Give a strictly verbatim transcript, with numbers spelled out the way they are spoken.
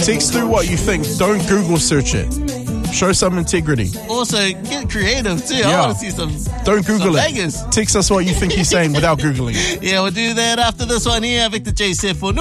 Text through what you think. Don't Google search it. Show some integrity. Also, get creative too. Yeah. I want to see some. Don't Google some it. bangers. Text us what you think he's saying without Googling it. Yeah, we'll do that after this one here. Victor J. Sefo.